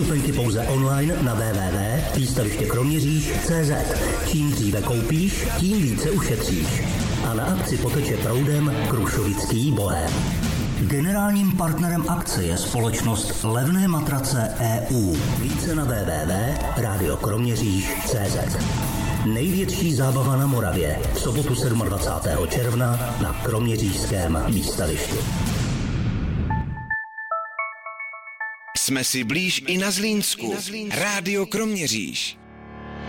Vstupenky pouze online na www.výstavištěkroměříž.cz. Čím dříve koupíš, tím více ušetříš. A na akci poteče proudem Krušovický bohém. Generálním partnerem akce je společnost Levné matrace EU. Více na www.radiokroměříž.cz. Největší zábava na Moravě v sobotu 27. června na Kroměřížském výstavišti. Jsme si blíž i na Zlínsku. Rádio Kroměříž.